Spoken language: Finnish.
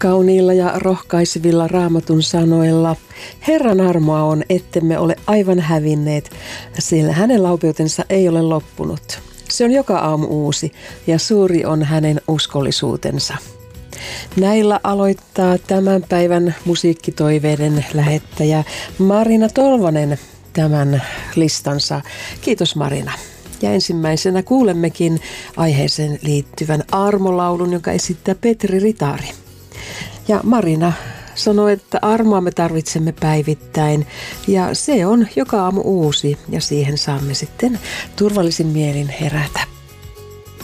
Kauniilla ja rohkaisevilla Raamatun sanoilla Herran armoa on, ettemme ole aivan hävinneet, sillä hänen laupeutensa ei ole loppunut. Se on joka aamu uusi ja suuri on hänen uskollisuutensa. Näillä aloittaa tämän päivän musiikkitoiveiden lähettäjä Marina Tolvanen tämän listansa. Kiitos Marina. Ja ensimmäisenä kuulemmekin aiheeseen liittyvän armolaulun, jonka esittää Petri Ritari. Ja Marina sanoi, että armoa me tarvitsemme päivittäin ja se on joka aamu uusi ja siihen saamme sitten turvallisin mielin herätä.